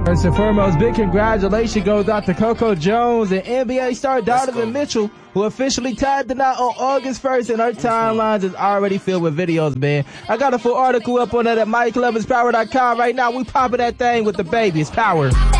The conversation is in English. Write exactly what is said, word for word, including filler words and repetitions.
First and foremost, big congratulations goes out to Coco Jones and N B A star Donovan Mitchell, who officially tied the knot on August first, and her timelines is already filled with videos, man. I got a full article up on that at Mike Levins Power dot com right now. We popping that thing with the baby. It's power.